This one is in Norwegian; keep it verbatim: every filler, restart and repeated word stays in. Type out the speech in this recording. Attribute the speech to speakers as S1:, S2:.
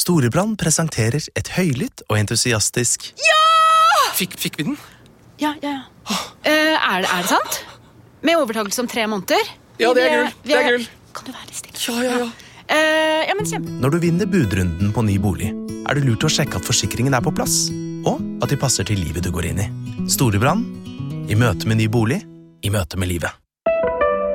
S1: Storebrand presenterer et høylytt og entusiastisk
S2: Ja!
S3: Fikk, fikk vi den?
S2: Ja, ja, ja. Uh, er, det, er det sant? Med overtakelse om tre måneder?
S3: Ja, det er gull.
S2: Vi
S3: Det er gull.
S2: Kan du være litt stille?
S3: Ja, ja, ja.
S2: Uh, ja, men kjempe.
S1: Når du vinner budrunden på ny bolig, er det lurt å sjekke at forsikringen er på plass, og at de passer til livet du går inn i. Storebrand, i møte med ny bolig, i møte med livet.